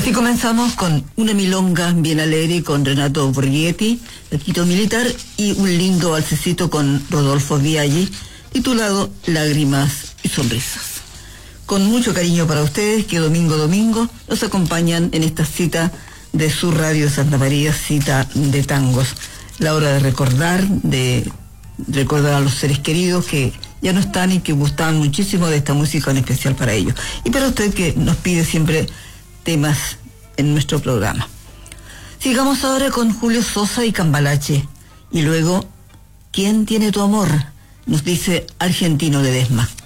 Así comenzamos con una milonga bien alegre con Renato Borghetti, el Quito Militar, y un lindo balsecito con Rodolfo Biaggi, titulado Lágrimas y Sonrisas. Con mucho cariño para ustedes, que domingo a domingo nos acompañan en esta cita de su radio Santa María, cita de tangos. La hora de recordar a los seres queridos que ya no están y que gustaban muchísimo de esta música en especial para ellos. Y para usted que nos pide siempre temas en nuestro programa. Sigamos ahora con Julio Sosa y Cambalache. Y luego, ¿quién tiene tu amor? Nos dice Argentino Ledesma.